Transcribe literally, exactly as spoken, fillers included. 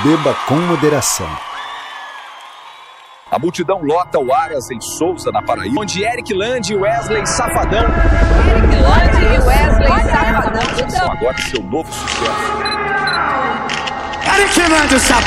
Beba com moderação. A multidão lota o Aras em Souza, na Paraíba, onde Eric Land e Wesley Safadão. Eric Land e Wesley Safadão São agora seu novo sucesso. Eric Land